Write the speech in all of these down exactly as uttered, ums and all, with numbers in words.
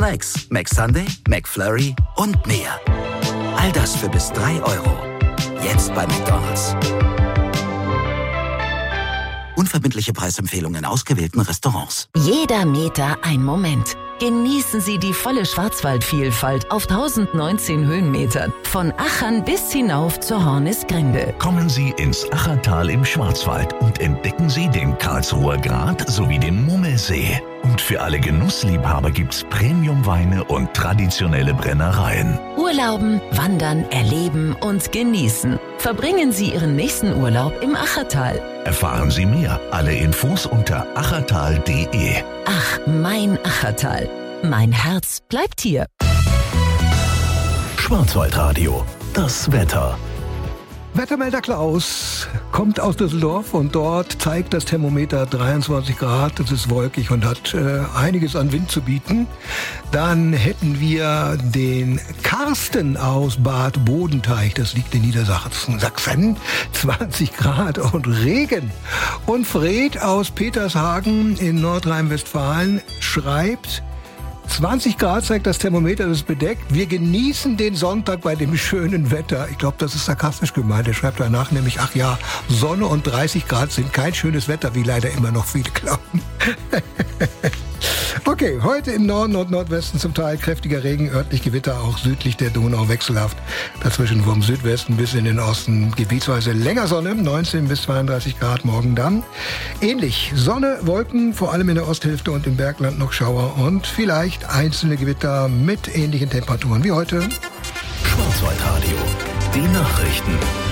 McFlakes, McSunday, McFlurry und mehr. All das für bis drei Euro. Jetzt bei McDonald's. Unverbindliche Preisempfehlungen in ausgewählten Restaurants. Jeder Meter ein Moment. Genießen Sie die volle Schwarzwaldvielfalt auf tausendneunzehn Höhenmetern. Von Achern bis hinauf zur Hornisgrinde. Kommen Sie ins Achertal im Schwarzwald und entdecken Sie den Karlsruher Grat sowie den Mummelsee. Und für alle Genussliebhaber gibt's Premiumweine und traditionelle Brennereien. Urlauben, wandern, erleben und genießen. Verbringen Sie Ihren nächsten Urlaub im Achertal. Erfahren Sie mehr. Alle Infos unter achertal punkt de. Ach, mein Achertal. Mein Herz bleibt hier. Schwarzwaldradio. Das Wetter. Wettermelder Klaus kommt aus Düsseldorf und dort zeigt das Thermometer dreiundzwanzig Grad. Es ist wolkig und hat äh, einiges an Wind zu bieten. Dann hätten wir den Carsten aus Bad Bodenteich. Das liegt in Niedersachsen, Sachsen. zwanzig Grad und Regen. Und Fred aus Petershagen in Nordrhein-Westfalen schreibt: zwanzig Grad zeigt das Thermometer, das ist bedeckt. Wir genießen den Sonntag bei dem schönen Wetter. Ich glaube, das ist sarkastisch gemeint. Er schreibt danach nämlich, ach ja, Sonne und dreißig Grad sind kein schönes Wetter, wie leider immer noch viele glauben. Okay, heute im Norden und Nordwesten zum Teil kräftiger Regen, örtlich Gewitter, auch südlich der Donau wechselhaft. Dazwischen vom Südwesten bis in den Osten gebietsweise länger Sonne, neunzehn bis zweiunddreißig Grad morgen dann. Ähnlich Sonne, Wolken, vor allem in der Osthälfte und im Bergland noch Schauer und vielleicht einzelne Gewitter mit ähnlichen Temperaturen wie heute. Schwarzwaldradio. Die Nachrichten.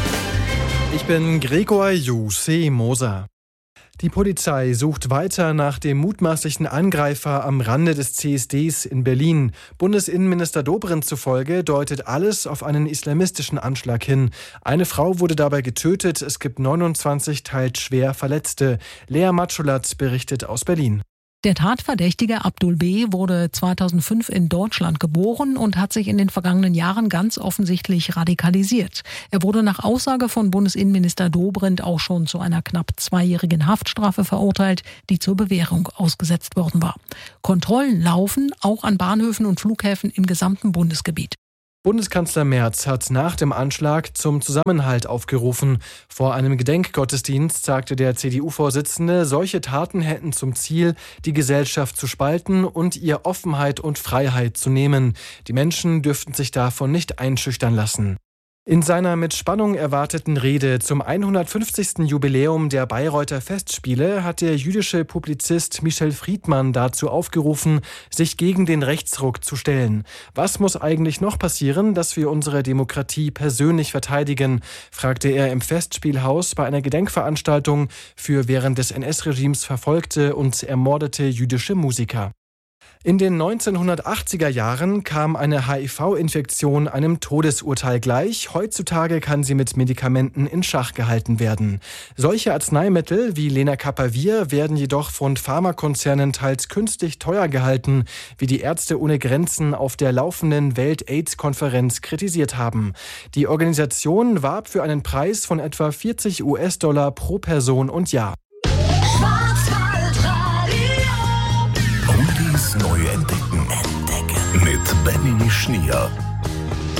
Ich bin Gregor Jussi Moser. Die Polizei sucht weiter nach dem mutmaßlichen Angreifer am Rande des C S Ds in Berlin. Bundesinnenminister Dobrindt zufolge deutet alles auf einen islamistischen Anschlag hin. Eine Frau wurde dabei getötet, es gibt neunundzwanzig teils schwer Verletzte. Lea Matschulat berichtet aus Berlin. Der Tatverdächtige Abdul B. wurde zweitausendfünf in Deutschland geboren und hat sich in den vergangenen Jahren ganz offensichtlich radikalisiert. Er wurde nach Aussage von Bundesinnenminister Dobrindt auch schon zu einer knapp zweijährigen Haftstrafe verurteilt, die zur Bewährung ausgesetzt worden war. Kontrollen laufen auch an Bahnhöfen und Flughäfen im gesamten Bundesgebiet. Bundeskanzler Merz hat nach dem Anschlag zum Zusammenhalt aufgerufen. Vor einem Gedenkgottesdienst sagte der C D U-Vorsitzende, solche Taten hätten zum Ziel, die Gesellschaft zu spalten und ihr Offenheit und Freiheit zu nehmen. Die Menschen dürften sich davon nicht einschüchtern lassen. In seiner mit Spannung erwarteten Rede zum hundertfünfzigsten Jubiläum der Bayreuther Festspiele hat der jüdische Publizist Michel Friedmann dazu aufgerufen, sich gegen den Rechtsruck zu stellen. Was muss eigentlich noch passieren, dass wir unsere Demokratie persönlich verteidigen, fragte er im Festspielhaus bei einer Gedenkveranstaltung für während des N S-Regimes verfolgte und ermordete jüdische Musiker. In den neunzehnhundertachtziger Jahren kam eine H I V-Infektion einem Todesurteil gleich. Heutzutage kann sie mit Medikamenten in Schach gehalten werden. Solche Arzneimittel wie Lenacapavir werden jedoch von Pharmakonzernen teils künstlich teuer gehalten, wie die Ärzte ohne Grenzen auf der laufenden Welt-AIDS-Konferenz kritisiert haben. Die Organisation warb für einen Preis von etwa vierzig US-Dollar pro Person und Jahr. Neu entdecken. Entdecken. Mit Benny Schnier.